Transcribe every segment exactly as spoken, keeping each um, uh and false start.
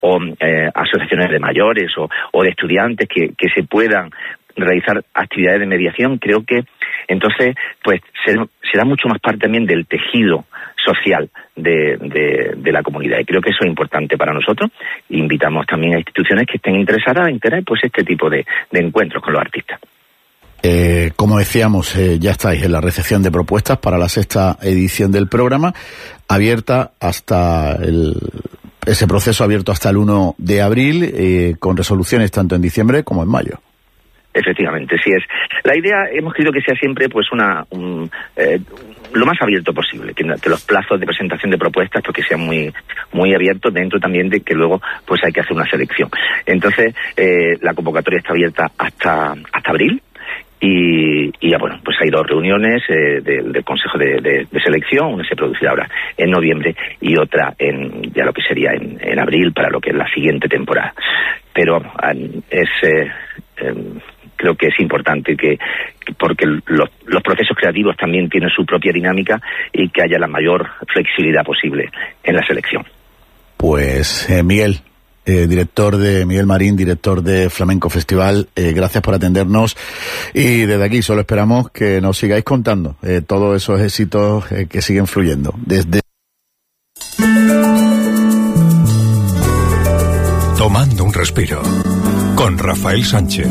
o eh, asociaciones de mayores o, o de estudiantes que, que se puedan realizar actividades de mediación, creo que entonces pues será, será mucho más parte también del tejido social de, de, de la comunidad, y creo que eso es importante para nosotros. Invitamos también a instituciones que estén interesadas en tener pues este tipo de, de encuentros con los artistas. Eh, como decíamos, eh, ya estáis en la recepción de propuestas para la sexta edición del programa, abierta hasta el, ese proceso abierto hasta el uno de abril, eh, con resoluciones tanto en diciembre como en mayo. Efectivamente, sí es. La idea, hemos querido que sea siempre pues una un, eh, lo más abierto posible, que, que los plazos de presentación de propuestas pues que sean muy muy abiertos, dentro también de que luego pues hay que hacer una selección. Entonces, eh, la convocatoria está abierta hasta hasta abril. Y, y ya bueno, pues hay dos reuniones eh, del, del Consejo de, de, de Selección, una se producirá ahora en noviembre y otra en ya lo que sería en, en abril para lo que es la siguiente temporada. Pero es eh, eh, creo que es importante que, porque los, los procesos creativos también tienen su propia dinámica y que haya la mayor flexibilidad posible en la selección. Pues eh, Miguel, Eh, director de Miguel Marín, director de Flamenco Festival, eh, gracias por atendernos, y desde aquí solo esperamos que nos sigáis contando eh, todos esos éxitos eh, que siguen fluyendo. Desde Tomando un respiro con Rafael Sánchez.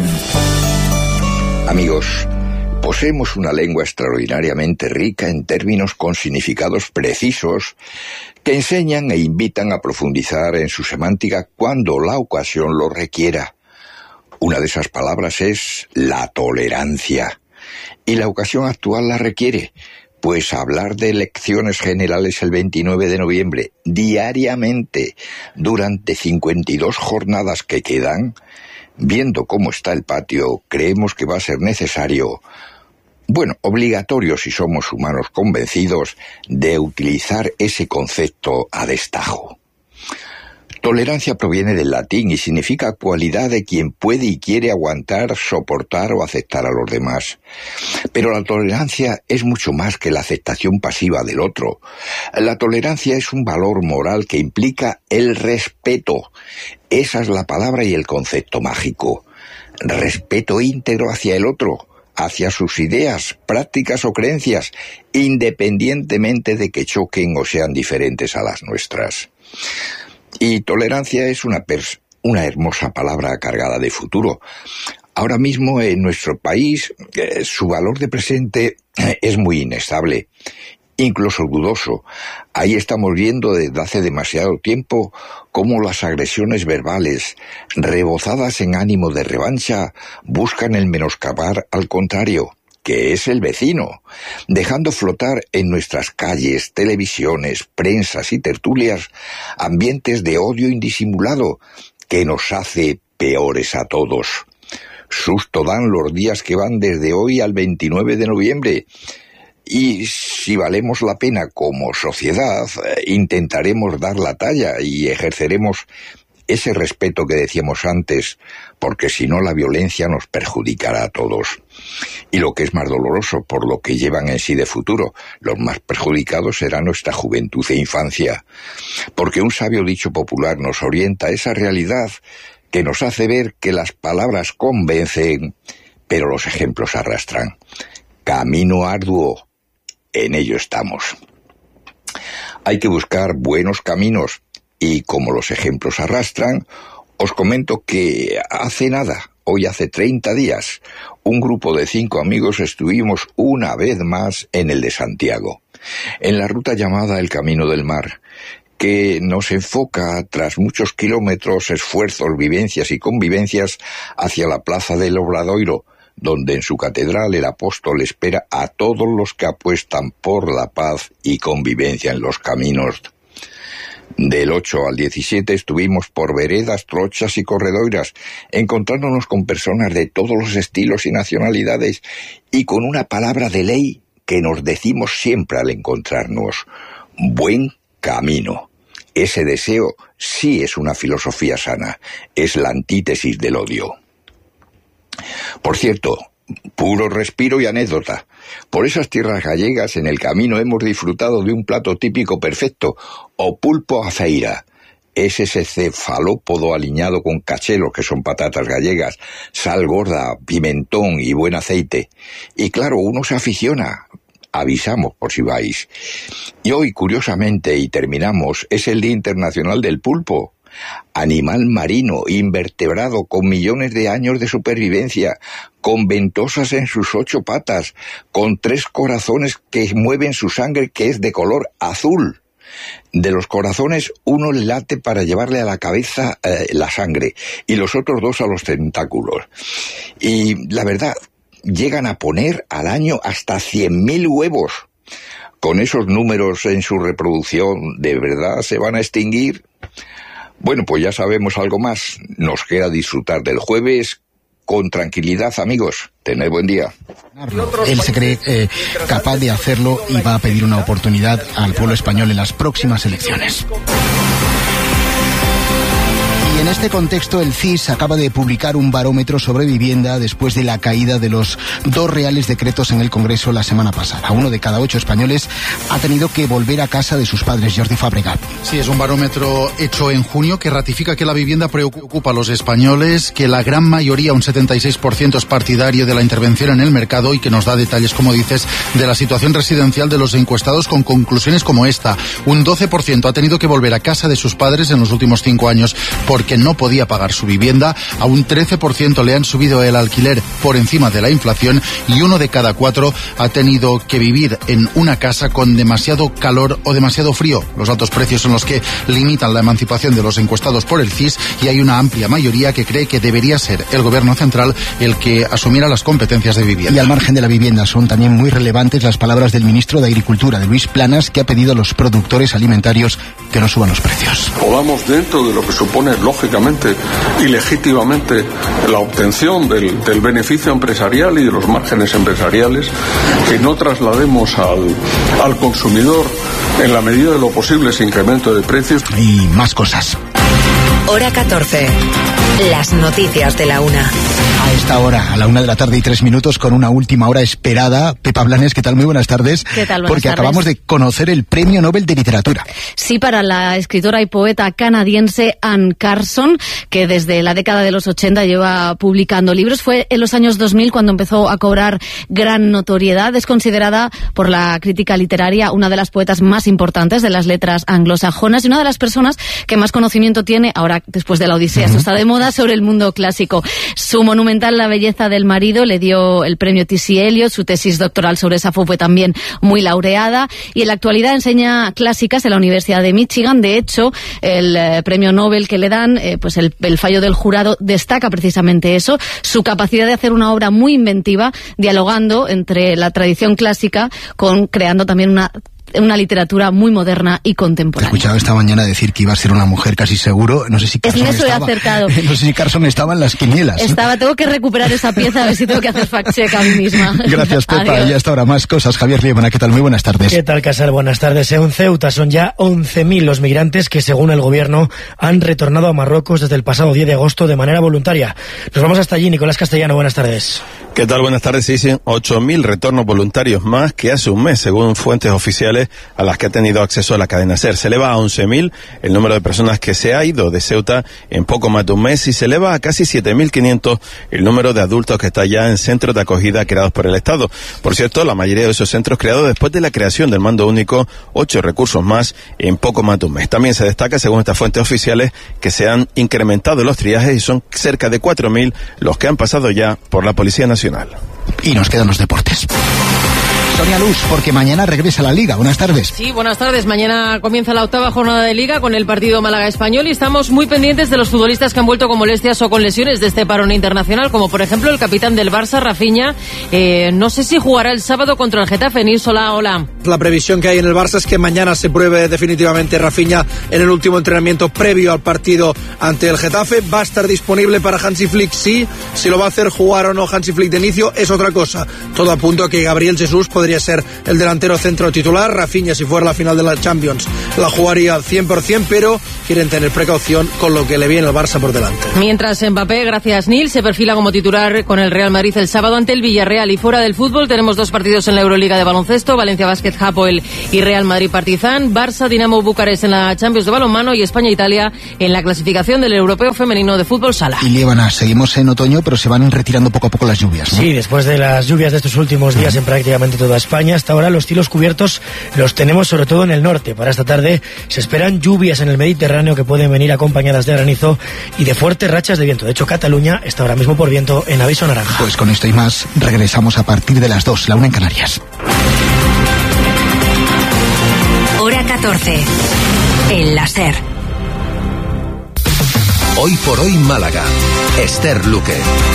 Amigos, poseemos una lengua extraordinariamente rica en términos con significados precisos que enseñan e invitan a profundizar en su semántica cuando la ocasión lo requiera. Una de esas palabras es la tolerancia, y la ocasión actual la requiere, pues hablar de elecciones generales el veintinueve de noviembre, diariamente, durante cincuenta y dos jornadas que quedan, viendo cómo está el patio, creemos que va a ser necesario, bueno, obligatorio si somos humanos convencidos, de utilizar ese concepto a destajo. Tolerancia proviene del latín y significa cualidad de quien puede y quiere aguantar, soportar o aceptar a los demás. Pero la tolerancia es mucho más que la aceptación pasiva del otro. La tolerancia es un valor moral que implica el respeto. Esa es la palabra y el concepto mágico. Respeto íntegro hacia el otro, hacia sus ideas, prácticas o creencias, independientemente de que choquen o sean diferentes a las nuestras. Y tolerancia es una, pers- una hermosa palabra cargada de futuro. Ahora mismo en nuestro país eh, su valor de presente eh, es muy inestable, incluso dudoso. Ahí estamos viendo desde hace demasiado tiempo cómo las agresiones verbales, rebozadas en ánimo de revancha, buscan el menoscabar al contrario, que es el vecino, dejando flotar en nuestras calles, televisiones, prensas y tertulias ambientes de odio indisimulado que nos hace peores a todos. Susto dan los días que van desde hoy al veintinueve de noviembre. Y si valemos la pena como sociedad, intentaremos dar la talla y ejerceremos ese respeto que decíamos antes, porque si no la violencia nos perjudicará a todos. Y lo que es más doloroso, por lo que llevan en sí de futuro, los más perjudicados será nuestra juventud e infancia. Porque un sabio dicho popular nos orienta a esa realidad que nos hace ver que las palabras convencen, pero los ejemplos arrastran. Camino arduo. En ello estamos. Hay que buscar buenos caminos y como los ejemplos arrastran, os comento que hace nada, hoy hace treinta días, un grupo de cinco amigos estuvimos una vez más en el de Santiago, en la ruta llamada el Camino del Mar, que nos enfoca tras muchos kilómetros, esfuerzos, vivencias y convivencias hacia la Plaza del Obradoiro, donde en su catedral el apóstol espera a todos los que apuestan por la paz y convivencia en los caminos. Del ocho al diecisiete estuvimos por veredas, trochas y corredoiras, encontrándonos con personas de todos los estilos y nacionalidades, y con una palabra de ley que nos decimos siempre al encontrarnos: buen camino. Ese deseo sí es una filosofía sana, es la antítesis del odio. Por cierto, puro respiro y anécdota. Por esas tierras gallegas en el camino hemos disfrutado de un plato típico perfecto, o pulpo a feira. es ese cefalópodo aliñado con cachelos, que son patatas gallegas, sal gorda, pimentón y buen aceite. Y claro, uno se aficiona. Avisamos por si vais. Y hoy, curiosamente, y terminamos, es el Día Internacional del Pulpo. Animal marino, invertebrado, con millones de años de supervivencia, con ventosas en sus ocho patas, con tres corazones que mueven su sangre, que es de color azul. De los corazones, uno le late para llevarle a la cabeza eh, la sangre, y los otros dos a los tentáculos. Y la verdad, llegan a poner al año hasta cien mil huevos. Con esos números en su reproducción, ¿de verdad se van a extinguir? Bueno, pues ya sabemos algo más. Nos queda disfrutar del jueves con tranquilidad, amigos. Tened buen día. Él se cree eh, capaz de hacerlo y va a pedir una oportunidad al pueblo español en las próximas elecciones. Y en este contexto, el C I S acaba de publicar un barómetro sobre vivienda después de la caída de los dos reales decretos en el Congreso la semana pasada. Uno de cada ocho españoles ha tenido que volver a casa de sus padres. Jordi Fabregat. Sí, es un barómetro hecho en junio que ratifica que la vivienda preocupa a los españoles, que la gran mayoría, un setenta y seis por ciento, es partidario de la intervención en el mercado y que nos da detalles, como dices, de la situación residencial de los encuestados con conclusiones como esta. Un doce por ciento ha tenido que volver a casa de sus padres en los últimos cinco años porque no podía pagar su vivienda, a un trece por ciento le han subido el alquiler por encima de la inflación y uno de cada cuatro ha tenido que vivir en una casa con demasiado calor o demasiado frío. Los altos precios son los que limitan la emancipación de los encuestados por el C I S y hay una amplia mayoría que cree que debería ser el gobierno central el que asumiera las competencias de vivienda. Y al margen de la vivienda son también muy relevantes las palabras del ministro de Agricultura, de Luis Planas, que ha pedido a los productores alimentarios que no suban los precios. Podamos, dentro de lo que supone lógicamente y legítimamente la obtención del, del beneficio empresarial y de los márgenes empresariales, que no traslademos al, al consumidor en la medida de lo posible ese incremento de precios. Y más cosas. Hora catorce. Las noticias de la una. A esta hora, a la una de la tarde y tres minutos, con una última hora esperada. Pepa Blanes, ¿qué tal? Muy buenas tardes. ¿Qué tal? Buenas Porque tardes. Acabamos de conocer el Premio Nobel de Literatura. Sí, para la escritora y poeta canadiense Anne Carson, que desde la década de los ochenta lleva publicando libros. Fue en los años dos mil cuando empezó a cobrar gran notoriedad. Es considerada por la crítica literaria una de las poetas más importantes de las letras anglosajonas y una de las personas que más conocimiento tiene, ahora después de la Odisea, esto está de moda, sobre el mundo clásico. Su monumental La belleza del marido le dio el premio T C Eliot, su tesis doctoral sobre Safo fue también muy laureada y en la actualidad enseña clásicas en la Universidad de Michigan. De hecho, el eh, premio Nobel que le dan, eh, pues el, el fallo del jurado destaca precisamente eso, su capacidad de hacer una obra muy inventiva, dialogando entre la tradición clásica con creando también una una literatura muy moderna y contemporánea. He escuchado esta mañana decir que iba a ser una mujer casi seguro. No sé si Carson en eso estaba. he acertado. No sé si Carson estaba en las quinielas. Estaba, tengo que recuperar esa pieza, a ver si tengo que hacer fact-check a mí misma. Gracias, Pepa. Adiós. Y hasta ahora más cosas. Javier Liebana, ¿qué tal? Muy buenas tardes. ¿Qué tal, Casal? Buenas tardes. En Ceuta son ya once mil los migrantes que, según el gobierno, han retornado a Marruecos desde el pasado diez de agosto de manera voluntaria. Nos vamos hasta allí. Nicolás Castellano, buenas tardes. ¿Qué tal? Buenas tardes. Sí, sí, ocho mil retornos voluntarios más que hace un mes, según fuentes oficiales a las que ha tenido acceso a la cadena SER. Se eleva a once mil el número de personas que se ha ido de Ceuta en poco más de un mes y se eleva a casi siete mil quinientos el número de adultos que está ya en centros de acogida creados por el Estado. Por cierto, la mayoría de esos centros creados después de la creación del mando único, ocho recursos más en poco más de un mes. También se destaca, según estas fuentes oficiales, que se han incrementado los triajes y son cerca de cuatro mil los que han pasado ya por la Policía Nacional. Y nos quedan los deportes. Sonia Luz, porque mañana regresa la Liga. Buenas tardes. Sí, buenas tardes. Mañana comienza la octava jornada de Liga con el partido Málaga-Español y estamos muy pendientes de los futbolistas que han vuelto con molestias o con lesiones de este parón internacional, como por ejemplo el capitán del Barça, Rafinha. Eh, no sé si jugará el sábado contra el Getafe. Nils, hola, hola. La previsión que hay en el Barça es que mañana se pruebe definitivamente Rafinha en el último entrenamiento previo al partido ante el Getafe. Va a estar disponible para Hansi Flick, sí. Si lo va a hacer jugar o no Hansi Flick de inicio es otra cosa. Todo apunta a que Gabriel Jesús podría podría ser el delantero centro titular. Rafinha, si fuera la final de la Champions, la jugaría al cien por ciento, pero quieren tener precaución con lo que le viene al Barça por delante. Mientras Mbappé, gracias Neil, se perfila como titular con el Real Madrid el sábado ante el Villarreal. Y fuera del fútbol tenemos dos partidos en la Euroliga de baloncesto: Valencia Basket Hapoel y Real Madrid Partizan, Barça Dinamo Bucarest en la Champions de balonmano y España Italia en la clasificación del Europeo Femenino de Fútbol Sala. Y Líbana, seguimos en otoño, pero se van retirando poco a poco las lluvias, ¿no? Sí, después de las lluvias de estos últimos días en prácticamente toda España, hasta ahora los cielos cubiertos los tenemos sobre todo en el norte. Para esta tarde se esperan lluvias en el Mediterráneo que pueden venir acompañadas de granizo y de fuertes rachas de viento. De hecho, Cataluña está ahora mismo por viento en aviso naranja. Pues con esto y más regresamos a partir de las dos, la una en Canarias. Hora catorce. El láser. Hoy por hoy Málaga. Esther Luque.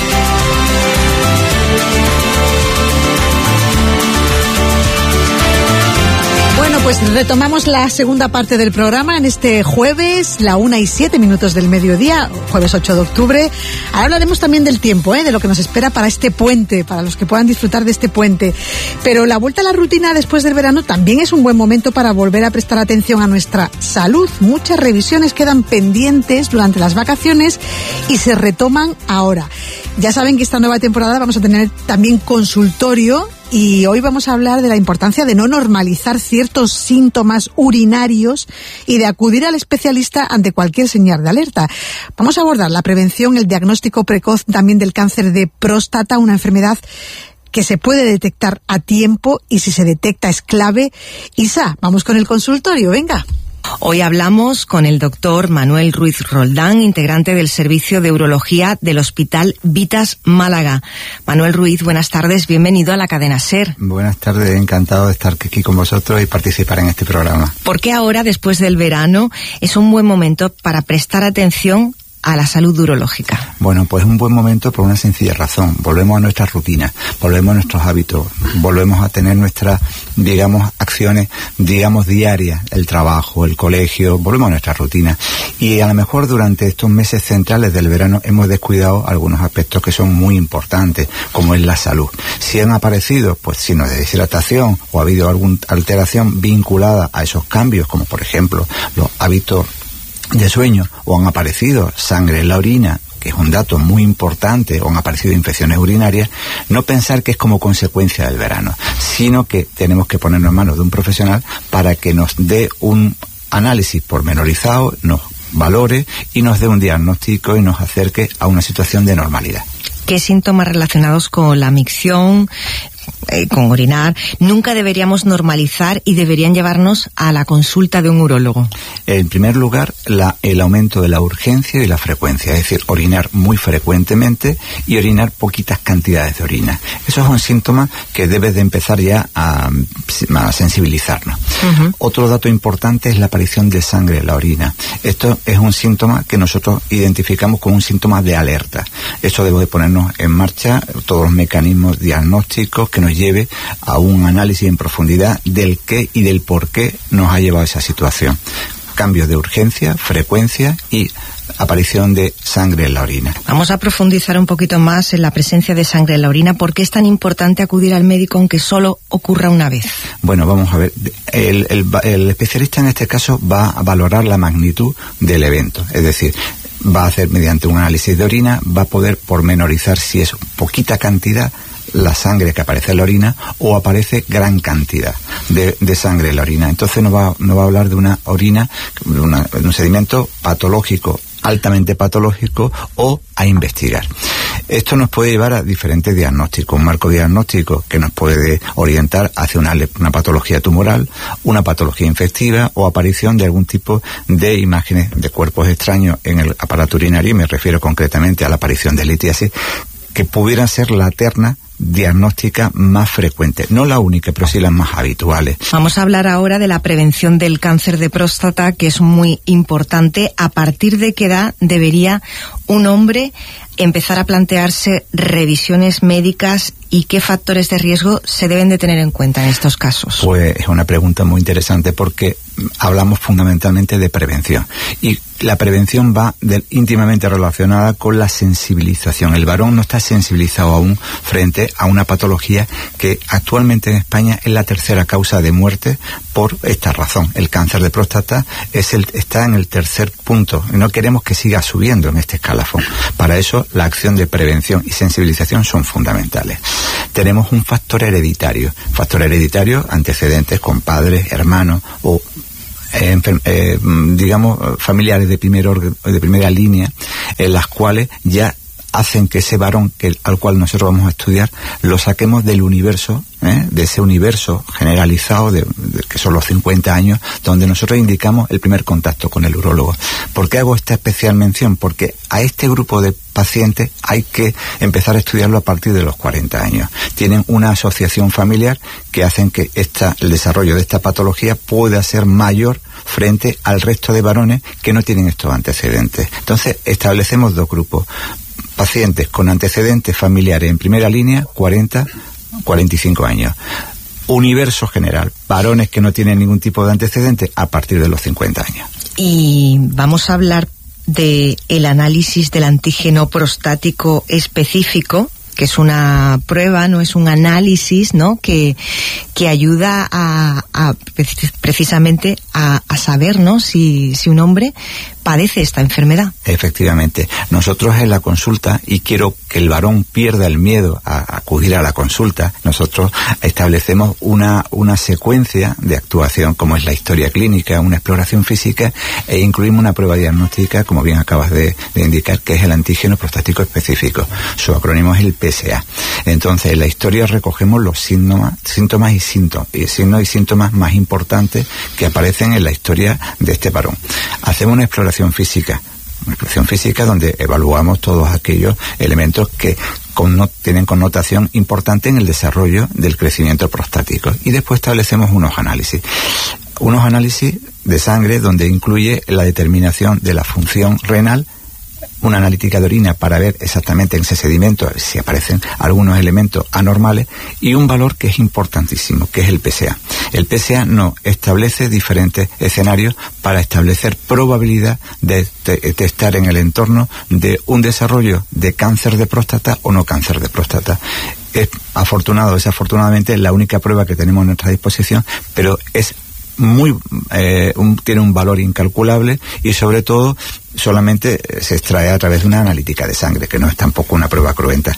Bueno, pues retomamos la segunda parte del programa en este jueves, la una y siete minutos del mediodía, jueves ocho de octubre. Ahora hablaremos también del tiempo, ¿eh? de lo que nos espera para este puente, para los que puedan disfrutar de este puente. Pero la vuelta a la rutina después del verano también es un buen momento para volver a prestar atención a nuestra salud. Muchas revisiones quedan pendientes durante las vacaciones y se retoman ahora. Ya saben que esta nueva temporada vamos a tener también consultorio. Y hoy vamos a hablar de la importancia de no normalizar ciertos síntomas urinarios y de acudir al especialista ante cualquier señal de alerta. Vamos a abordar la prevención, el diagnóstico precoz también del cáncer de próstata, una enfermedad que se puede detectar a tiempo y si se detecta es clave. Isa, vamos con el consultorio, venga. Hoy hablamos con el doctor Manuel Ruiz Roldán, integrante del Servicio de Urología del Hospital Vitas Málaga. Manuel Ruiz, buenas tardes, bienvenido a la cadena SER. Buenas tardes, encantado de estar aquí con vosotros y participar en este programa. ¿Por qué ahora, después del verano, es un buen momento para prestar atención a la salud urológica? Bueno, pues un buen momento por una sencilla razón. Volvemos a nuestras rutinas, volvemos a nuestros hábitos, volvemos a tener nuestras, digamos, acciones, digamos, diarias, el trabajo, el colegio, volvemos a nuestras rutinas. Y a lo mejor durante estos meses centrales del verano hemos descuidado algunos aspectos que son muy importantes, como es la salud. Si han aparecido, pues, signos de deshidratación o ha habido alguna alteración vinculada a esos cambios, como por ejemplo los hábitos de sueño, o han aparecido sangre en la orina, que es un dato muy importante, o han aparecido infecciones urinarias, no pensar que es como consecuencia del verano, sino que tenemos que ponernos en manos de un profesional para que nos dé un análisis pormenorizado, nos valore y nos dé un diagnóstico y nos acerque a una situación de normalidad. ¿Qué síntomas relacionados con la micción, eh, con orinar, nunca deberíamos normalizar y deberían llevarnos a la consulta de un urólogo? En primer lugar, la, el aumento de la urgencia y la frecuencia, es decir, orinar muy frecuentemente y orinar poquitas cantidades de orina. Esos son síntomas que debes de empezar ya a, a sensibilizarnos. Uh-huh. Otro dato importante es la aparición de sangre en la orina. Esto es un síntoma que nosotros identificamos como un síntoma de alerta. Esto debe de ponernos en marcha todos los mecanismos diagnósticos que nos lleve a un análisis en profundidad del qué y del por qué nos ha llevado a esa situación. Cambios de urgencia, frecuencia y aparición de sangre en la orina. Vamos a profundizar un poquito más en la presencia de sangre en la orina. ¿Por qué es tan importante acudir al médico aunque solo ocurra una vez? Bueno, vamos a ver. El, el, el especialista en este caso va a valorar la magnitud del evento. Es decir, va a hacer mediante un análisis de orina, va a poder pormenorizar si es poquita cantidad la sangre que aparece en la orina o aparece gran cantidad de, de sangre en la orina. Entonces no va, no va a hablar de una orina, de, una, de un sedimento patológico, altamente patológico, o a investigar. Esto nos puede llevar a diferentes diagnósticos, un marco diagnóstico que nos puede orientar hacia una, una patología tumoral, una patología infectiva o aparición de algún tipo de imágenes de cuerpos extraños en el aparato urinario, y me refiero concretamente a la aparición de litiasis, que pudieran ser la terna diagnóstica más frecuente, no la única, pero sí las más habituales. Vamos a hablar ahora de la prevención del cáncer de próstata, que es muy importante. ¿A partir de qué edad debería un hombre empezar a plantearse revisiones médicas y qué factores de riesgo se deben de tener en cuenta en estos casos? Pues es una pregunta muy interesante porque hablamos fundamentalmente de prevención y la prevención va de, íntimamente relacionada con la sensibilización. El varón no está sensibilizado aún frente a una patología que actualmente en España es la tercera causa de muerte por esta razón. El cáncer de próstata es el, está en el tercer punto y no queremos que siga subiendo en este escalafón. Para eso la acción de prevención y sensibilización son fundamentales. Tenemos un factor hereditario. Factor hereditario, antecedentes con padres, hermanos o Eh, eh, digamos familiares de primer orden, de primera línea, en las cuales ya hacen que ese varón que, al cual nosotros vamos a estudiar lo saquemos del universo, ¿eh? de ese universo generalizado de, de, que son los cincuenta años, donde nosotros indicamos el primer contacto con el urólogo. ¿Por qué hago esta especial mención? Porque a este grupo de pacientes hay que empezar a estudiarlo a partir de los cuarenta años. Tienen una asociación familiar que hacen que esta, el desarrollo de esta patología pueda ser mayor frente al resto de varones que no tienen estos antecedentes. Entonces establecemos dos grupos: pacientes con antecedentes familiares en primera línea, cuarenta, cuarenta y cinco años. Universo general, varones que no tienen ningún tipo de antecedentes a partir de los cincuenta años. Y vamos a hablar de el análisis del antígeno prostático específico, que es una prueba, no es un análisis, ¿no? Que, que ayuda a, a precisamente a, a saber, ¿no? Si, si un hombre padece esta enfermedad. Efectivamente. Nosotros en la consulta, y quiero que el varón pierda el miedo a, a acudir a la consulta, nosotros establecemos una, una secuencia de actuación, como es la historia clínica, una exploración física, e incluimos una prueba diagnóstica, como bien acabas de, de indicar, que es el antígeno prostático específico. Su acrónimo es el P S A. Entonces, en la historia recogemos los síntomas, síntomas y síntomas, y signos y síntomas más importantes que aparecen en la historia de este varón. Hacemos una exploración física, una exploración física donde evaluamos todos aquellos elementos que con, tienen connotación importante en el desarrollo del crecimiento prostático, y después establecemos unos análisis. Unos análisis de sangre donde incluye la determinación de la función renal, una analítica de orina para ver exactamente en ese sedimento si aparecen algunos elementos anormales, y un valor que es importantísimo, que es el P S A. El P S A nos establece diferentes escenarios para establecer probabilidad de, de, de estar en el entorno de un desarrollo de cáncer de próstata o no cáncer de próstata. Es afortunado, desafortunadamente, la única prueba que tenemos a nuestra disposición, pero es muy eh, un, tiene un valor incalculable, y sobre todo solamente se extrae a través de una analítica de sangre, que no es tampoco una prueba cruenta.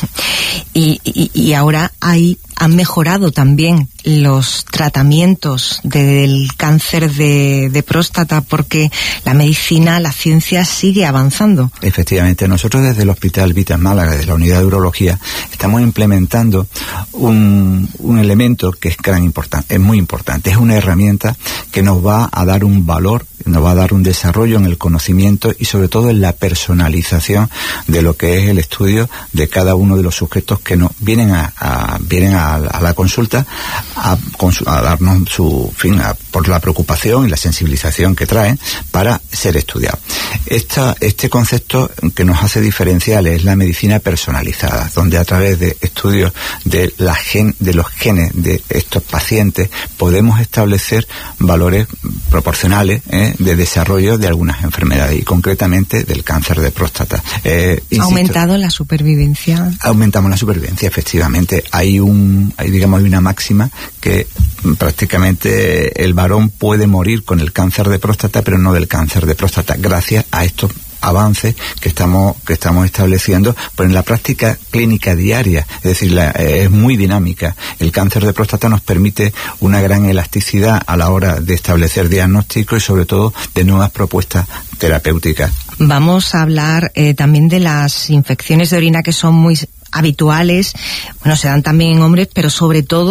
y, y, y ahora hay, han mejorado también los tratamientos del cáncer de, de próstata, porque la medicina, la ciencia sigue avanzando. Efectivamente, nosotros desde el Hospital Vitas Málaga, desde la unidad de urología, estamos implementando un, un elemento que es gran importante, es muy importante, es una herramienta que nos va a dar un valor, nos va a dar un desarrollo en el conocimiento y sobre todo en la personalización de lo que es el estudio de cada uno de los sujetos que nos vienen a, a vienen a, a la consulta a, a darnos su fin a, por la preocupación y la sensibilización que traen para ser estudiados. Esta, este concepto que nos hace diferenciales es la medicina personalizada, donde a través de estudios de la gen, de los genes de estos pacientes podemos establecer valores proporcionales eh, de desarrollo de algunas enfermedades, y concretamente del cáncer de próstata. Eh, ¿Ha aumentado la supervivencia? Aumentamos la supervivencia, efectivamente. Hay un, hay, digamos, hay una máxima que prácticamente el varón puede morir con el cáncer de próstata, pero no del cáncer de próstata, gracias a estos avances que estamos que estamos estableciendo, pero en la práctica clínica diaria, es decir, la, eh, es muy dinámica. El cáncer de próstata nos permite una gran elasticidad a la hora de establecer diagnósticos y sobre todo de nuevas propuestas terapéuticas. Vamos a hablar eh, también de las infecciones de orina, que son muy habituales, bueno, se dan también en hombres, pero sobre todo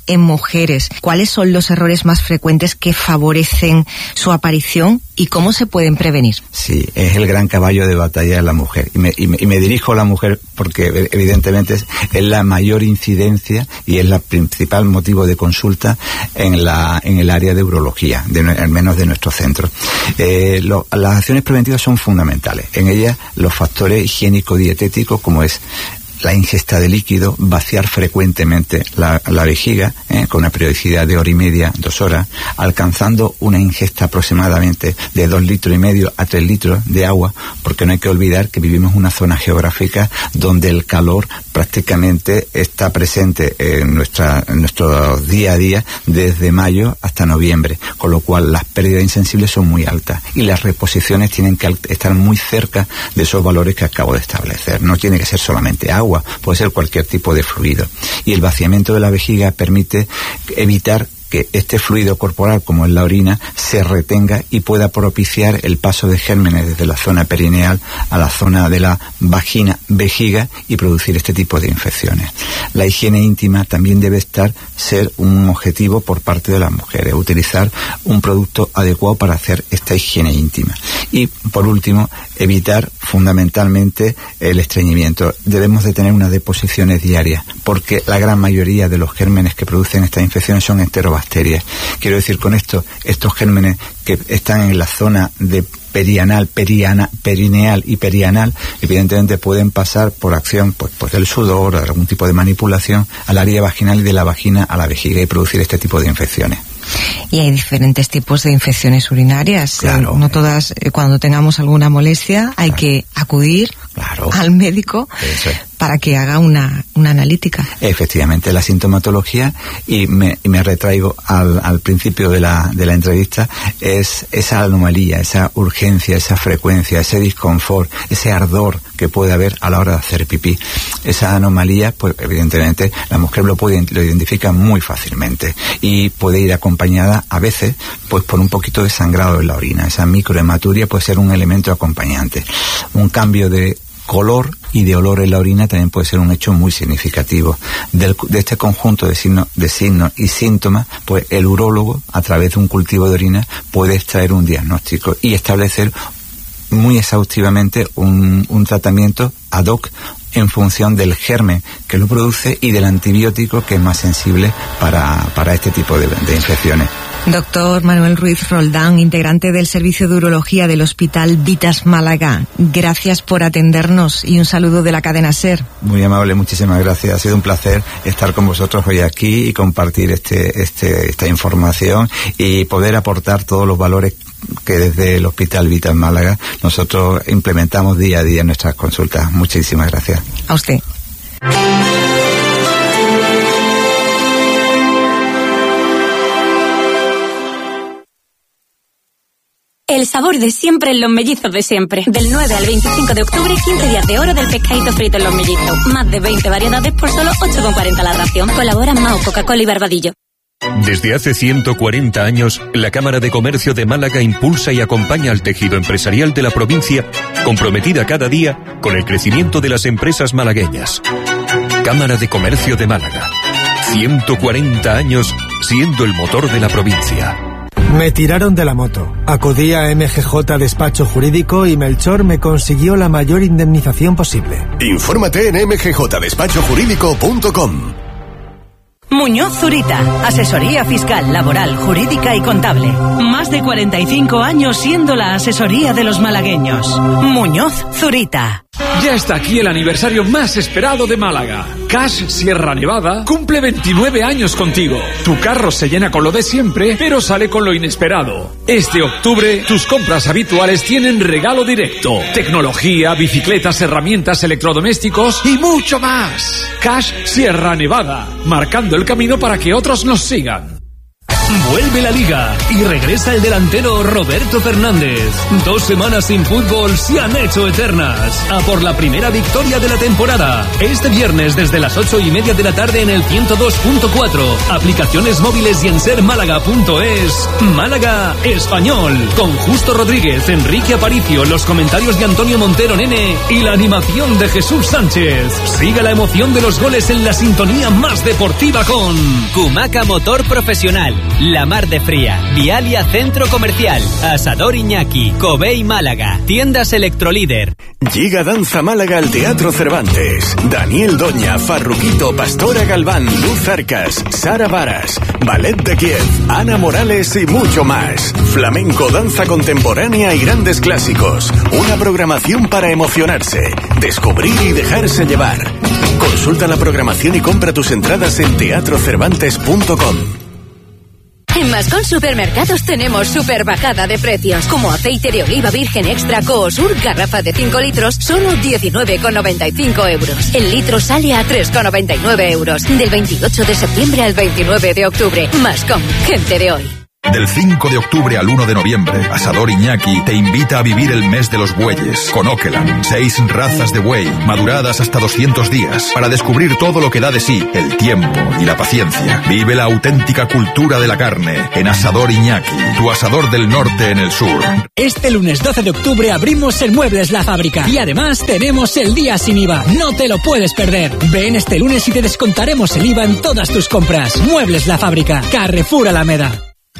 en mujeres. ¿Cuáles son los errores más frecuentes que favorecen su aparición y cómo se pueden prevenir? Sí, es el gran caballo de batalla de la mujer. Y me, y me, y me dirijo a la mujer porque evidentemente es, es la mayor incidencia y es la principal motivo de consulta en la en el área de urología, de, al menos de nuestro centro. Eh, lo, las acciones preventivas son fundamentales. En ellas los factores higiénico-dietéticos, como es la ingesta de líquido, vaciar frecuentemente la, la vejiga eh, con una periodicidad de hora y media, dos horas, alcanzando una ingesta aproximadamente de dos litros y medio a tres litros de agua, porque no hay que olvidar que vivimos en una zona geográfica donde el calor prácticamente está presente en, nuestra, en nuestro día a día desde mayo hasta noviembre, con lo cual las pérdidas insensibles son muy altas y las reposiciones tienen que estar muy cerca de esos valores que acabo de establecer. No tiene que ser solamente agua, puede ser cualquier tipo de fluido. Y el vaciamiento de la vejiga permite evitar que este fluido corporal, como es la orina, se retenga y pueda propiciar el paso de gérmenes desde la zona perineal a la zona de la vagina, vejiga, y producir este tipo de infecciones. La higiene íntima también debe estar, ser un objetivo por parte de las mujeres, utilizar un producto adecuado para hacer esta higiene íntima. Y, por último, evitar fundamentalmente el estreñimiento. Debemos de tener unas deposiciones diarias, porque la gran mayoría de los gérmenes que producen estas infecciones son enterobacterias. Quiero decir con esto, estos gérmenes que están en la zona de perianal, periana, perineal y perianal, evidentemente pueden pasar por acción pues, pues del sudor o de algún tipo de manipulación al área vaginal y de la vagina a la vejiga y producir este tipo de infecciones. Y hay diferentes tipos de infecciones urinarias. Claro. No todas, eh, cuando tengamos alguna molestia, hay claro. que acudir claro. al médico Eso es. para que haga una, una analítica. Efectivamente, la sintomatología, y me, y me retraigo al, al principio de la, de la entrevista, es esa anomalía, esa urgencia, esa frecuencia, ese disconfort, ese ardor que puede haber a la hora de hacer pipí. Esa anomalía, pues evidentemente la mujer lo puede lo identifica muy fácilmente y puede ir acompañada a veces pues por un poquito de sangrado en la orina. Esa microhematuria puede ser un elemento acompañante. Un cambio de color y de olor en la orina también puede ser un hecho muy significativo. Del, de este conjunto de signos, de signos y síntomas, pues el urólogo, a través de un cultivo de orina, puede extraer un diagnóstico y establecer muy exhaustivamente un, un tratamiento ad hoc en función del germen que lo produce y del antibiótico que es más sensible para, para este tipo de, de infecciones. Doctor Manuel Ruiz Roldán, integrante del Servicio de Urología del Hospital Vitas Málaga, gracias por atendernos y un saludo de la cadena SER. Muy amable, muchísimas gracias. Ha sido un placer estar con vosotros hoy aquí y compartir este, este, esta información y poder aportar todos los valores que desde el Hospital Vitas Málaga nosotros implementamos día a día en nuestras consultas. Muchísimas gracias. A usted. El sabor de siempre en los mellizos de siempre. Del nueve al veinticinco de octubre, quince días de oro del pescadito frito en los mellizos. Más de veinte variedades por solo ocho con cuarenta la ración. Colaboran Mao, Coca-Cola y Barbadillo. Desde hace ciento cuarenta años, la Cámara de Comercio de Málaga impulsa y acompaña al tejido empresarial de la provincia, comprometida cada día con el crecimiento de las empresas malagueñas. Cámara de Comercio de Málaga. ciento cuarenta años siendo el motor de la provincia. Me tiraron de la moto. Acudí a M G J Despacho Jurídico y Melchor me consiguió la mayor indemnización posible. Infórmate en m g j despacho jurídico punto com. Muñoz Zurita, asesoría fiscal, laboral, jurídica y contable. Más de cuarenta y cinco años siendo la asesoría de los malagueños. Muñoz Zurita. Ya está aquí el aniversario más esperado de Málaga. Cash Sierra Nevada cumple veintinueve años contigo. Tu carro se llena con lo de siempre, pero sale con lo inesperado. Este octubre, tus compras habituales tienen regalo directo. Tecnología, bicicletas, herramientas, electrodomésticos y mucho más. Cash Sierra Nevada, marcando el camino para que otros nos sigan. Vuelve la Liga y regresa el delantero Roberto Fernández. Dos semanas sin fútbol se han hecho eternas. A por la primera victoria de la temporada. Este viernes desde las ocho y media de la tarde en el ciento dos punto cuatro. Aplicaciones móviles y en ser málaga punto es. Málaga Español. Con Justo Rodríguez, Enrique Aparicio, los comentarios de Antonio Montero Nene y la animación de Jesús Sánchez. Siga la emoción de los goles en la sintonía más deportiva con Kumaca Motor Profesional, La Mar de Fría, Vialia Centro Comercial, Asador Iñaki, Covey Málaga, Tiendas Electrolíder. Llega Danza Málaga al Teatro Cervantes. Daniel Doña, Farruquito, Pastora Galván, Luz Arcas, Sara Varas, Ballet de Kiev, Ana Morales y mucho más. Flamenco, danza contemporánea y grandes clásicos. Una programación para emocionarse, descubrir y dejarse llevar. Consulta la programación y compra tus entradas en teatro cervantes punto com. En Mascón Supermercados tenemos super bajada de precios, como aceite de oliva virgen extra Coosur, garrafa de cinco litros, solo diecinueve con noventa y cinco euros. El litro sale a tres con noventa y nueve euros. Del veintiocho de septiembre al veintinueve de octubre. Mascón, gente de hoy. Del cinco de octubre al uno de noviembre, Asador Iñaki te invita a vivir el mes de los bueyes con Okeland. Seis razas de buey, maduradas hasta doscientos días, para descubrir todo lo que da de sí el tiempo y la paciencia. Vive la auténtica cultura de la carne en Asador Iñaki, tu asador del norte en el sur. Este lunes doce de octubre abrimos en Muebles La Fábrica y además tenemos el día sin I V A. No te lo puedes perder. Ven este lunes y te descontaremos el I V A en todas tus compras. Muebles La Fábrica, Carrefour Alameda.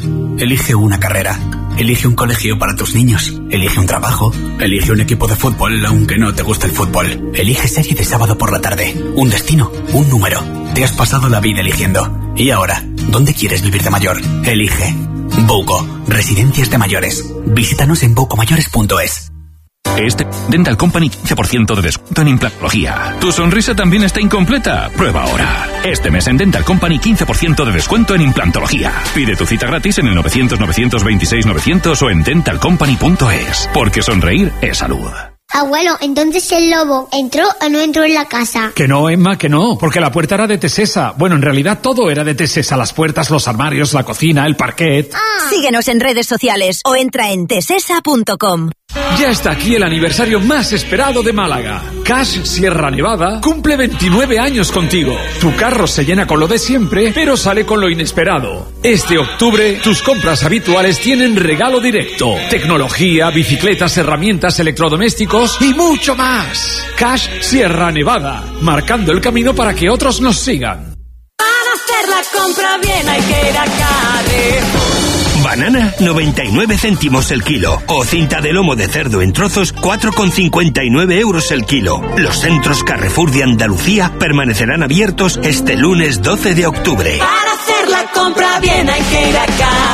Elige una carrera, elige un colegio para tus niños, elige un trabajo, elige un equipo de fútbol aunque no te guste el fútbol, elige serie de sábado por la tarde, un destino, un número. Te has pasado la vida eligiendo. ¿Y ahora? ¿Dónde quieres vivir de mayor? Elige. Bouco, residencias de mayores. Visítanos en bouco mayores punto es. Este Dental Company quince por ciento de descuento en implantología. ¿Tu sonrisa también está incompleta? Prueba ahora. Este mes en Dental Company quince por ciento de descuento en implantología. Pide tu cita gratis en el novecientos, novecientos veintiséis, novecientos o en dental company punto es. Porque sonreír es salud. Abuelo, entonces el lobo ¿entró o no entró en la casa? Que no, Emma, que no, porque la puerta era de Tesesa. Bueno, en realidad todo era de Tesesa, las puertas, los armarios, la cocina, el parquet. Ah. Síguenos en redes sociales o entra en tesesa punto com. Ya está aquí el aniversario más esperado de Málaga. Cash Sierra Nevada cumple veintinueve años contigo. Tu carro se llena con lo de siempre, pero sale con lo inesperado. Este octubre, tus compras habituales tienen regalo directo. Tecnología, bicicletas, herramientas, electrodomésticos y mucho más. Cash Sierra Nevada, marcando el camino para que otros nos sigan. Para hacer la compra bien hay que ir a Carrefour. Banana, noventa y nueve céntimos el kilo. O cinta de lomo de cerdo en trozos, cuatro con cincuenta y nueve euros el kilo. Los centros Carrefour de Andalucía permanecerán abiertos este lunes doce de octubre. Para hacer la compra bien hay que ir a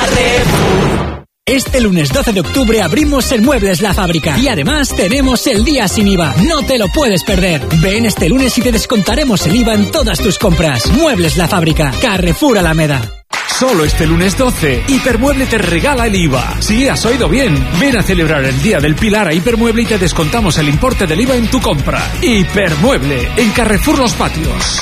Carrefour. Este lunes doce de octubre abrimos en Muebles La Fábrica y además tenemos el día sin I V A. No te lo puedes perder. Ven este lunes y te descontaremos el I V A en todas tus compras. Muebles La Fábrica, Carrefour Alameda. Solo este lunes doce, Hipermueble te regala el I V A. Sí, has oído bien. Ven a celebrar el Día del Pilar a Hipermueble y te descontamos el importe del I V A en tu compra. Hipermueble, en Carrefour Los Patios.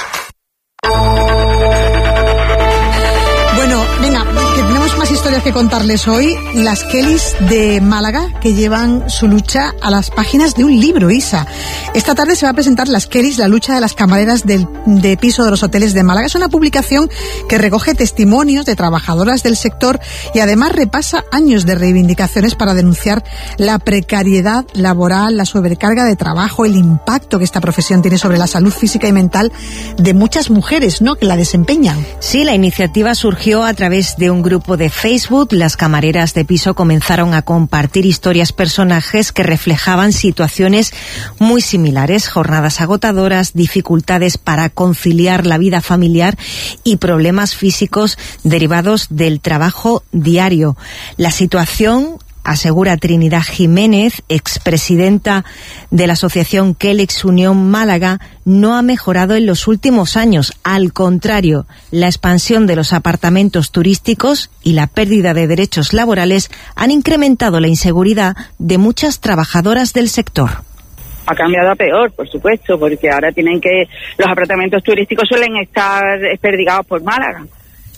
Bueno, venga, que tenemos más historias que contarles hoy. Las Kellys de Málaga, que llevan su lucha a las páginas de un libro, Isa. Esta tarde se va a presentar Las Kellys, la lucha de las camareras del, de piso de los hoteles de Málaga. Es una publicación que recoge testimonios de trabajadoras del sector y además repasa años de reivindicaciones para denunciar la precariedad laboral, la sobrecarga de trabajo, el impacto que esta profesión tiene sobre la salud física y mental de muchas mujeres, ¿no?, que la desempeñan. Sí, la iniciativa surgió a través de un grupo de Facebook. Las camareras de piso comenzaron a compartir historias, personajes que reflejaban situaciones muy similares, jornadas agotadoras, dificultades para conciliar la vida familiar y problemas físicos derivados del trabajo diario. La situación, asegura Trinidad Jiménez, expresidenta de la asociación Kellex Unión Málaga, no ha mejorado en los últimos años. Al contrario, la expansión de los apartamentos turísticos y la pérdida de derechos laborales han incrementado la inseguridad de muchas trabajadoras del sector. Ha cambiado a peor, por supuesto, porque ahora tienen que, los apartamentos turísticos suelen estar desperdigados por Málaga.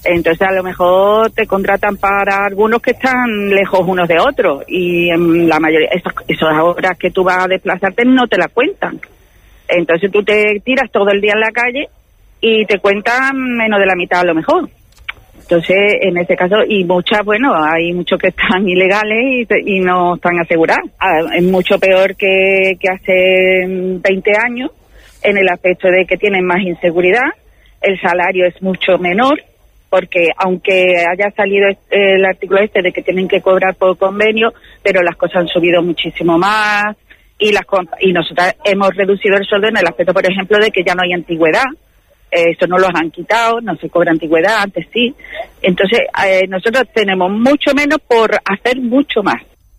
Entonces a lo mejor te contratan para algunos que están lejos unos de otros y en la mayoría, esas, esas horas que tú vas a desplazarte no te la cuentan. Entonces tú te tiras todo el día en la calle y te cuentan menos de la mitad a lo mejor. Entonces, en este caso, y muchas, bueno, hay muchos que están ilegales y, y no están asegurados. Ah, es mucho peor que, que hace veinte años, en el aspecto de que tienen más inseguridad, el salario es mucho menor, porque aunque haya salido el artículo este de que tienen que cobrar por convenio, pero las cosas han subido muchísimo más, y las y nosotros hemos reducido el sueldo en el aspecto, por ejemplo, de que ya no hay antigüedad. Eso no lo han quitado, no se cobra antigüedad, antes sí. Entonces, eh, nosotros tenemos mucho menos por hacer mucho más.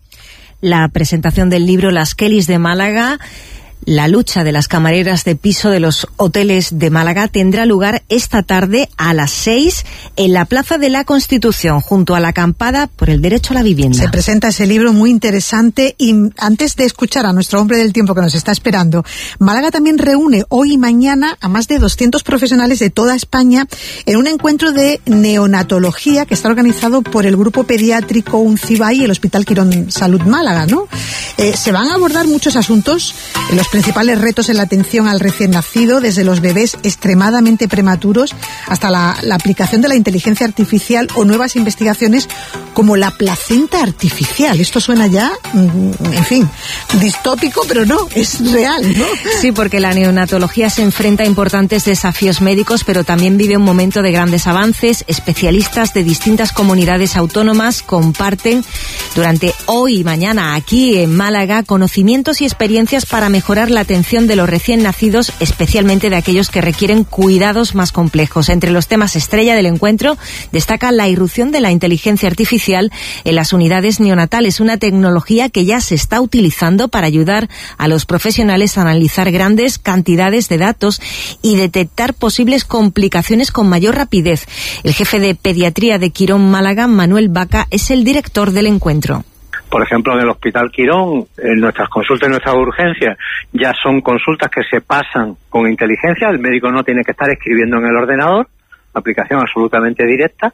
La presentación del libro Las Kellys de Málaga, la lucha de las camareras de piso de los hoteles de Málaga, tendrá lugar esta tarde a las seis en la Plaza de la Constitución, junto a la acampada por el derecho a la vivienda. Se presenta ese libro muy interesante y antes de escuchar a nuestro hombre del tiempo que nos está esperando, Málaga también reúne hoy y mañana a más de doscientos profesionales de toda España en un encuentro de neonatología que está organizado por el Grupo Pediátrico UNCIBAI y el Hospital Quirón Salud Málaga, ¿no? Eh, se van a abordar muchos asuntos, en los principales retos en la atención al recién nacido, desde los bebés extremadamente prematuros hasta la, la aplicación de la inteligencia artificial o nuevas investigaciones como la placenta artificial. Esto suena ya, en fin, distópico, pero no, es real, ¿no? Sí, porque la neonatología se enfrenta a importantes desafíos médicos, pero también vive un momento de grandes avances. Especialistas de distintas comunidades autónomas comparten durante hoy y mañana aquí en Málaga conocimientos y experiencias para mejorar la atención de los recién nacidos, especialmente de aquellos que requieren cuidados más complejos. Entre los temas estrella del encuentro destaca la irrupción de la inteligencia artificial en las unidades neonatales, una tecnología que ya se está utilizando para ayudar a los profesionales a analizar grandes cantidades de datos y detectar posibles complicaciones con mayor rapidez. El jefe de pediatría de Quirón Málaga, Manuel Vaca, es el director del encuentro. Por ejemplo, en el Hospital Quirón, en nuestras consultas y nuestras urgencias, ya son consultas que se pasan con inteligencia, el médico no tiene que estar escribiendo en el ordenador, aplicación absolutamente directa,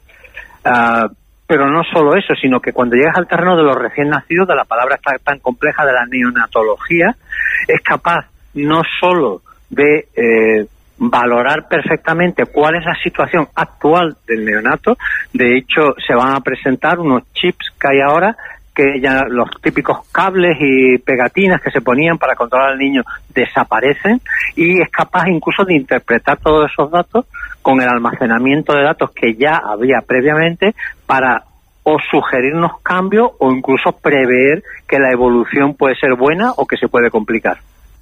uh, pero no solo eso, sino que cuando llegas al terreno de los recién nacidos, de la palabra tan, tan compleja de la neonatología, es capaz no solo de eh, valorar perfectamente cuál es la situación actual del neonato. De hecho, se van a presentar unos chips que hay ahora, que ya los típicos cables y pegatinas que se ponían para controlar al niño desaparecen, y es capaz incluso de interpretar todos esos datos con el almacenamiento de datos que ya había previamente para o sugerirnos cambios o incluso prever que la evolución puede ser buena o que se puede complicar.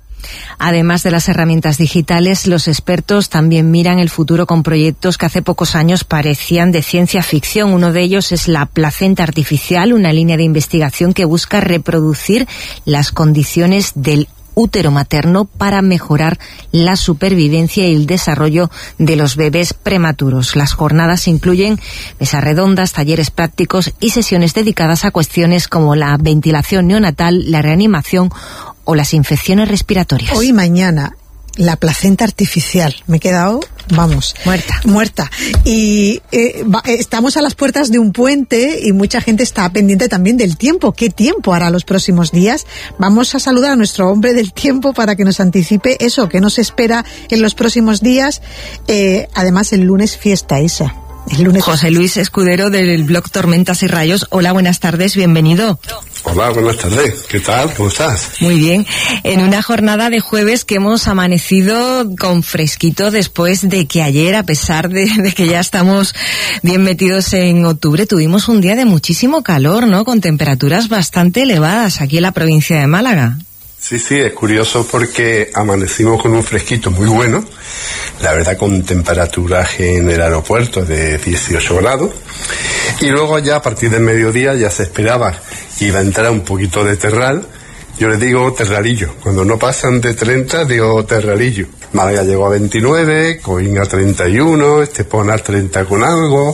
Además de las herramientas digitales, los expertos también miran el futuro con proyectos que hace pocos años parecían de ciencia ficción. Uno de ellos es la placenta artificial, una línea de investigación que busca reproducir las condiciones del útero materno para mejorar la supervivencia y el desarrollo de los bebés prematuros. Las jornadas incluyen mesas redondas, talleres prácticos y sesiones dedicadas a cuestiones como la ventilación neonatal, la reanimación o las infecciones respiratorias. Hoy y mañana, la placenta artificial. Me he quedado, vamos, muerta. Muerta. Y eh, va, estamos a las puertas de un puente y mucha gente está pendiente también del tiempo. ¿Qué tiempo hará los próximos días? Vamos a saludar a nuestro hombre del tiempo para que nos anticipe eso que nos espera en los próximos días. Eh, además, el lunes fiesta esa. El lunes. José Luis Escudero del blog Tormentas y Rayos. Hola, buenas tardes, bienvenido. Hola, buenas tardes. ¿Qué tal? ¿Cómo estás? Muy bien. En una jornada de jueves que hemos amanecido con fresquito después de que ayer, a pesar de, de que ya estamos bien metidos en octubre, tuvimos un día de muchísimo calor, ¿no? Con temperaturas bastante elevadas aquí en la provincia de Málaga. Sí, sí, es curioso porque amanecimos con un fresquito muy bueno, la verdad con temperaturas en el aeropuerto de dieciocho grados, y luego ya a partir del mediodía ya se esperaba que iba a entrar un poquito de terral. Yo les digo terralillo, cuando no pasan de treinta digo terralillo. Málaga llegó a veintinueve, Coín a treinta y uno, Estepona a treinta con algo.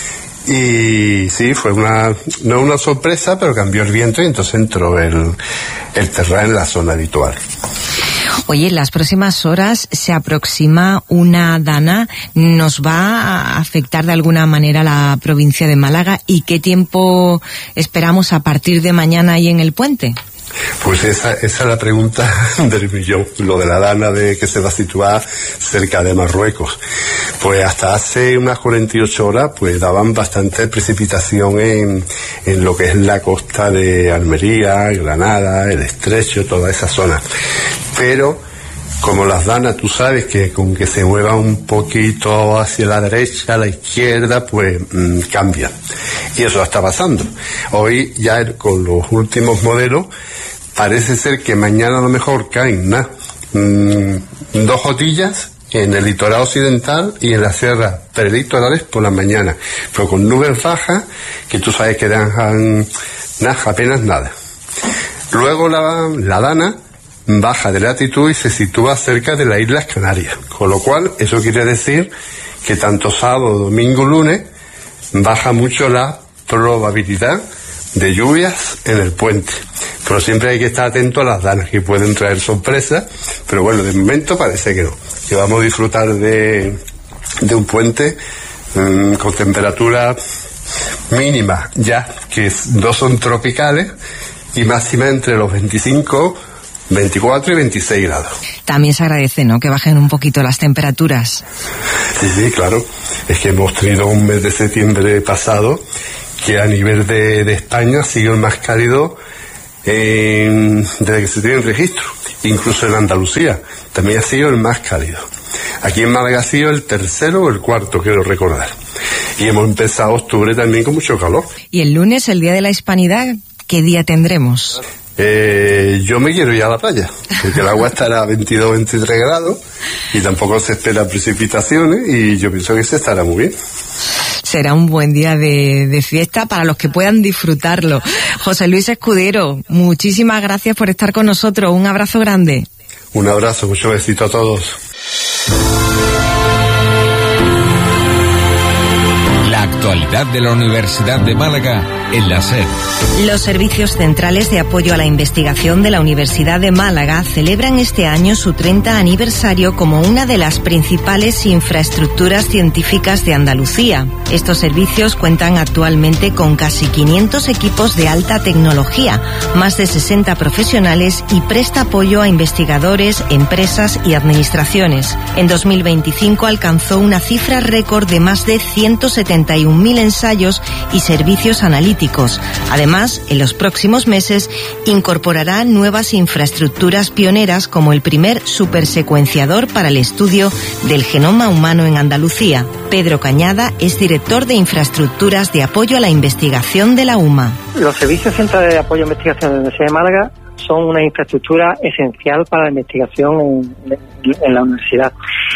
Y sí, fue una, no una sorpresa, pero cambió el viento y entonces entró el, el terral en la zona habitual. Oye, en las próximas horas se aproxima una dana. ¿Nos va a afectar de alguna manera la provincia de Málaga? ¿Y qué tiempo esperamos a partir de mañana ahí en el puente? Pues esa, esa es la pregunta del millón, lo de la dana de que se va a situar cerca de Marruecos. Pues hasta hace unas cuarenta y ocho horas pues daban bastante precipitación en, en lo que es la costa de Almería, Granada, el Estrecho, toda esa zona. Pero como las danas, tú sabes que con que se mueva un poquito hacia la derecha, a la izquierda, pues mmm, cambia. Y eso está pasando. Hoy ya con los últimos modelos parece ser que mañana a lo mejor caen nada, mmm, dos gotillas en el litoral occidental y en las sierras prelitorales por la mañana, pero con nubes bajas que tú sabes que dan nada, apenas nada. Luego la, la dana baja de latitud y se sitúa cerca de las Islas Canarias, con lo cual eso quiere decir que tanto sábado, domingo, lunes baja mucho la probabilidad de lluvias en el puente, pero siempre hay que estar atento a las danas que pueden traer sorpresas, pero bueno, de momento parece que no, que vamos a disfrutar de, de un puente mmm, con temperaturas mínimas ya, que no son tropicales, y máxima entre los veinticinco, veinticuatro y veintiséis grados. También se agradece, ¿no?, que bajen un poquito las temperaturas. Sí, sí, claro. Es que hemos tenido un mes de septiembre pasado que a nivel de, de España ha sido el más cálido en, desde que se tiene el registro. Incluso en Andalucía también ha sido el más cálido. Aquí en Málaga ha sido el tercero o el cuarto, quiero recordar. Y hemos empezado octubre también con mucho calor. Y el lunes, el Día de la Hispanidad, ¿qué día tendremos? Eh, yo me quiero ir a la playa, porque el agua estará a veintidós, veintitrés grados y tampoco se esperan precipitaciones y yo pienso que se estará muy bien. Será un buen día de, de fiesta para los que puedan disfrutarlo. José Luis Escudero, muchísimas gracias por estar con nosotros. Un abrazo grande. Un abrazo, mucho besito a todos. La actualidad de la Universidad de Málaga en la SER. Los servicios centrales de apoyo a la investigación de la Universidad de Málaga celebran este año su treinta aniversario como una de las principales infraestructuras científicas de Andalucía. Estos servicios cuentan actualmente con casi quinientos equipos de alta tecnología, más de sesenta profesionales y presta apoyo a investigadores, empresas y administraciones. En dos mil veinticinco alcanzó una cifra récord de más de ciento setenta y un mil ensayos y servicios analíticos. Además, en los próximos meses incorporará nuevas infraestructuras pioneras como el primer supersecuenciador para el estudio del genoma humano en Andalucía. Pedro Cañada es director de infraestructuras de apoyo a la investigación de la UMA. Los servicios centrales de apoyo a la investigación de la Universidad de Málaga son una infraestructura esencial para la investigación en, en la universidad.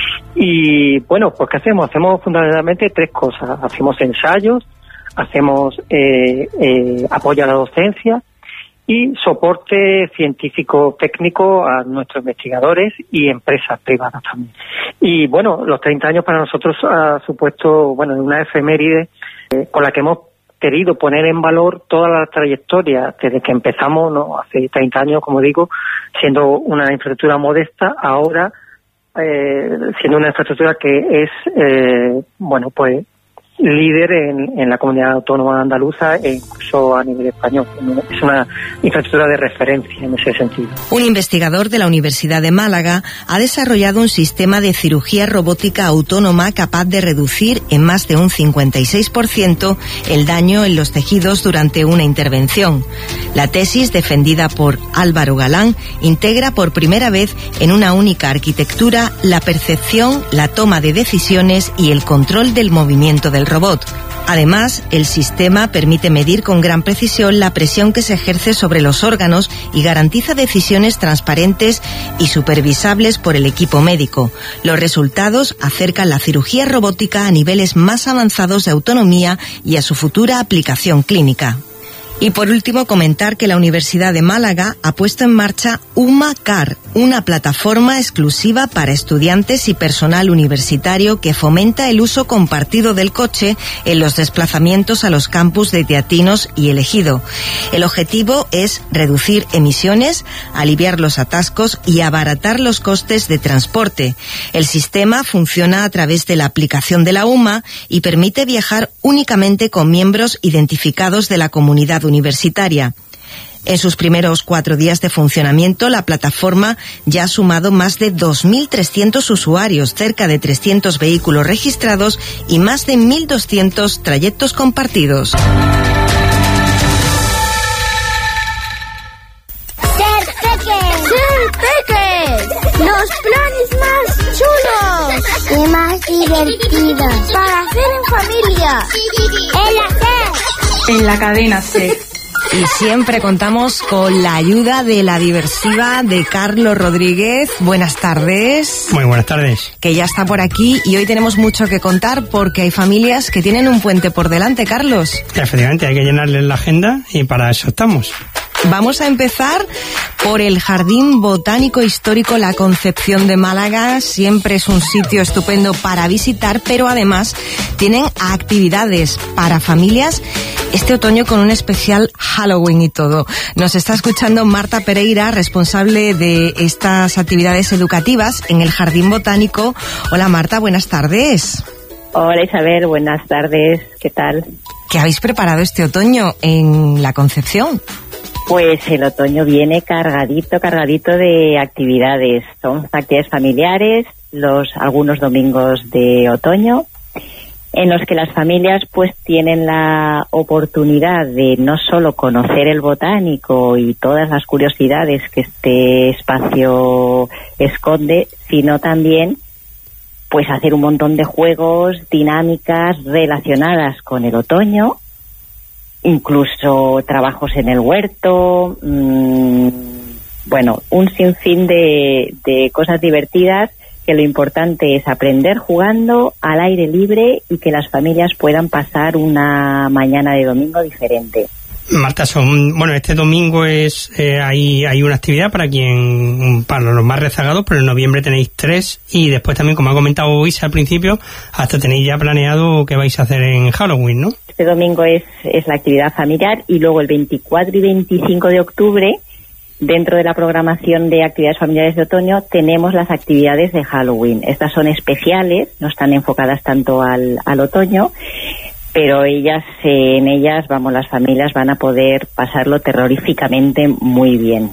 Y bueno, pues ¿qué hacemos? Hacemos fundamentalmente tres cosas. Hacemos ensayos, hacemos eh, eh, apoyo a la docencia y soporte científico-técnico a nuestros investigadores y empresas privadas también. Y bueno, los treinta años para nosotros ha supuesto, bueno, una efeméride eh, con la que hemos querido poner en valor toda la trayectoria desde que empezamos, ¿no?, hace treinta años, como digo, siendo una infraestructura modesta, ahora eh, siendo una infraestructura que es, eh, bueno, pues líder en, en la comunidad autónoma andaluza e incluso a nivel español. Es una infraestructura de referencia en ese sentido. Un investigador de la Universidad de Málaga ha desarrollado un sistema de cirugía robótica autónoma capaz de reducir en más de un cincuenta y seis por ciento el daño en los tejidos durante una intervención. La tesis, defendida por Álvaro Galán, integra por primera vez en una única arquitectura la percepción, la toma de decisiones y el control del movimiento del robot. Además, el sistema permite medir con gran precisión la presión que se ejerce sobre los órganos y garantiza decisiones transparentes y supervisables por el equipo médico. Los resultados acercan la cirugía robótica a niveles más avanzados de autonomía y a su futura aplicación clínica. Y por último, comentar que la Universidad de Málaga ha puesto en marcha UMACAR, una plataforma exclusiva para estudiantes y personal universitario que fomenta el uso compartido del coche en los desplazamientos a los campus de Teatinos y El Ejido. El objetivo es reducir emisiones, aliviar los atascos y abaratar los costes de transporte. El sistema funciona a través de la aplicación de la UMA y permite viajar únicamente con miembros identificados de la comunidad universitaria. En sus primeros cuatro días de funcionamiento, la plataforma ya ha sumado más de dos mil trescientos usuarios, cerca de trescientos vehículos registrados y más de mil doscientos trayectos compartidos. ¡Ser Peques! ¡Ser Peques! ¡Los planes más chulos! Y más divertidos. Para hacer en familia. ¡En la SER! En la cadena SER. Y siempre contamos con la ayuda de la diversiva de Carlos Rodríguez. Buenas tardes. Muy buenas tardes. Que ya está por aquí y hoy tenemos mucho que contar porque hay familias que tienen un puente por delante, Carlos. Efectivamente, hay que llenarles la agenda y para eso estamos. Vamos a empezar por el Jardín Botánico Histórico La Concepción de Málaga. Siempre es un sitio estupendo para visitar, pero además tienen actividades para familias este otoño con un especial Halloween y todo. Nos está escuchando Marta Pereira, responsable de estas actividades educativas en el Jardín Botánico. Hola Marta, buenas tardes. Hola Isabel, buenas tardes. ¿Qué tal? ¿Qué habéis preparado este otoño en La Concepción? Pues el otoño viene cargadito, cargadito de actividades. Son actividades familiares, los algunos domingos de otoño, en los que las familias pues tienen la oportunidad de no solo conocer el botánico y todas las curiosidades que este espacio esconde, sino también pues hacer un montón de juegos, dinámicas relacionadas con el otoño, incluso trabajos en el huerto, mmm, bueno, un sinfín de, de cosas divertidas, que lo importante es aprender jugando al aire libre y que las familias puedan pasar una mañana de domingo diferente. Marta, son, bueno, este domingo es eh, hay, hay una actividad para quien, para los más rezagados, pero en noviembre tenéis tres y después también, como ha comentado Isa al principio, hasta tenéis ya planeado qué vais a hacer en Halloween, ¿no? Este domingo es, es la actividad familiar y luego el veinticuatro y veinticinco de octubre, dentro de la programación de actividades familiares de otoño, tenemos las actividades de Halloween. Estas son especiales, no están enfocadas tanto al, al otoño, pero ellas, eh, en ellas, vamos, las familias van a poder pasarlo terroríficamente muy bien.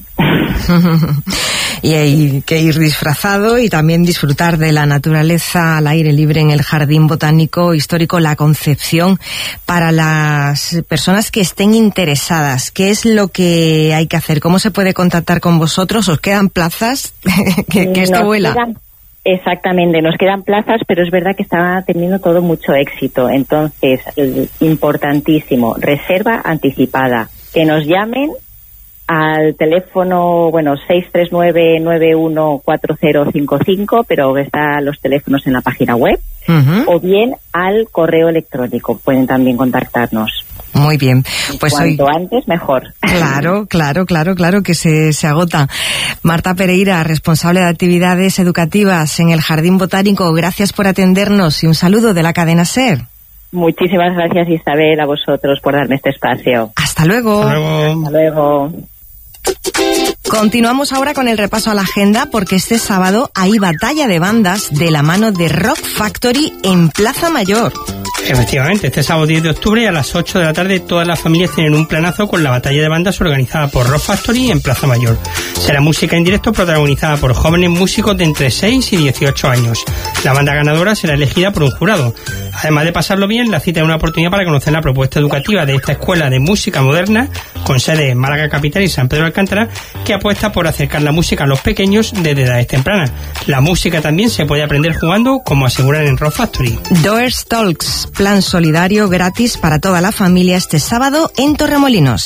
Y hay que ir disfrazado y también disfrutar de la naturaleza al aire libre en el Jardín Botánico Histórico La Concepción. Para las personas que estén interesadas, ¿qué es lo que hay que hacer? ¿Cómo se puede contactar con vosotros? ¿Os quedan plazas? que, que esto vuela. Quedan, exactamente, nos quedan plazas, pero es verdad que está teniendo todo mucho éxito. Entonces, importantísimo, reserva anticipada. Que nos llamen al teléfono, bueno, seis tres nueve, nueve uno cuatro cero cinco cinco, pero están los teléfonos en la página web, uh-huh. o bien al correo electrónico, pueden también contactarnos. Muy bien. Pues cuanto hoy... antes, mejor. Claro, claro, claro, claro que se, se agota. Marta Pereira, responsable de actividades educativas en el Jardín Botánico, gracias por atendernos y un saludo de la cadena SER. Muchísimas gracias, Isabel, a vosotros por darme este espacio. Hasta luego. Hasta luego. Hasta luego. Continuamos ahora con el repaso a la agenda porque este sábado hay batalla de bandas de la mano de Rock Factory en Plaza Mayor. Efectivamente, este sábado diez de octubre a las ocho de la tarde todas las familias tienen un planazo con la batalla de bandas organizada por Rock Factory en Plaza Mayor. Será música en directo protagonizada por jóvenes músicos de entre seis y dieciocho años. La banda ganadora será elegida por un jurado. Además de pasarlo bien, la cita es una oportunidad para conocer la propuesta educativa de esta escuela de música moderna con sede en Málaga Capital y San Pedro de Alcántara, que apuesta por acercar la música a los pequeños desde edades tempranas. La música también se puede aprender jugando, como aseguran en Rock Factory. Doors Talks, plan solidario gratis para toda la familia este sábado en Torremolinos.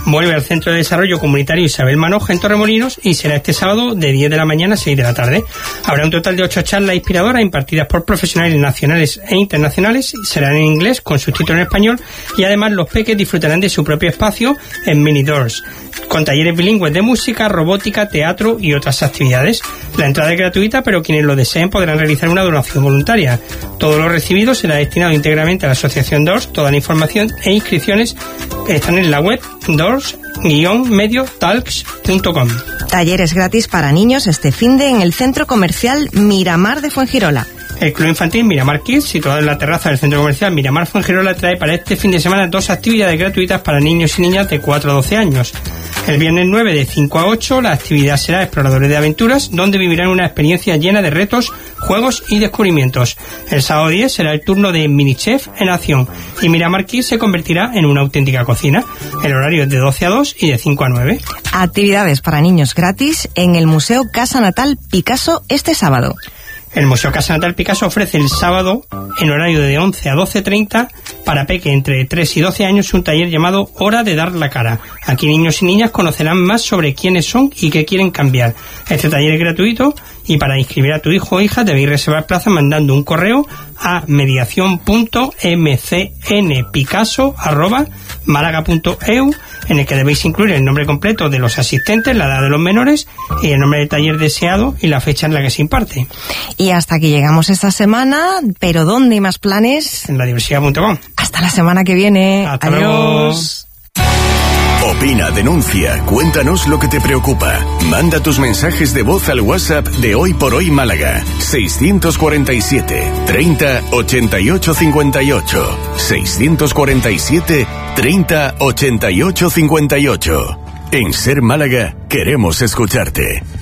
vuelve al Centro de Desarrollo Comunitario Isabel Manoja en Torremolinos y será este sábado de diez de la mañana a seis de la tarde. Habrá un total de ocho charlas inspiradoras impartidas por profesionales nacionales e internacionales, serán en inglés con subtítulos en español y además los peques disfrutarán de su propio espacio en Mini Doors, con talleres bilingües de música, robótica, teatro y otras actividades. La entrada es gratuita, pero quienes lo deseen podrán realizar una donación voluntaria. Todo lo recibido será destinado íntegramente a la Asociación Doors. Toda la información e inscripciones están en la web doors guion medio talks punto com. Talleres gratis para niños este finde en el Centro Comercial Miramar de Fuengirola. El Club Infantil Miramar Kids, situado en la terraza del Centro Comercial Miramar Fuengirola, trae para este fin de semana dos actividades gratuitas para niños y niñas de cuatro a doce años. El viernes nueve de cinco a ocho la actividad será Exploradores de Aventuras, donde vivirán una experiencia llena de retos, juegos y descubrimientos. El sábado diez será el turno de Mini Chef en acción y Miramar Kids se convertirá en una auténtica cocina. El horario es de doce a dos y de cinco a nueve. Actividades para niños gratis en el Museo Casa Natal Picasso este sábado. El Museo Casa Natal Picasso ofrece el sábado, en horario de once a doce treinta, para peque entre tres y doce años, un taller llamado Hora de dar la cara. Aquí niños y niñas conocerán más sobre quiénes son y qué quieren cambiar. Este taller es gratuito y para inscribir a tu hijo o hija debéis reservar plaza mandando un correo a mediación punto m c n picasso arroba málaga punto e u, en el que debéis incluir el nombre completo de los asistentes, la edad de los menores y el nombre del taller deseado y la fecha en la que se imparte. Y hasta aquí llegamos esta semana, pero ¿dónde hay más planes? En la diversidad punto com. Hasta la semana que viene. Hasta Adiós. Luego. Opina, denuncia, cuéntanos lo que te preocupa. Manda tus mensajes de voz al WhatsApp de Hoy por Hoy Málaga. seiscientos cuarenta y siete, treinta, ochenta y ocho, cincuenta y ocho. seiscientos cuarenta y siete, treinta, ochenta y ocho, cincuenta y ocho. En Ser Málaga queremos escucharte.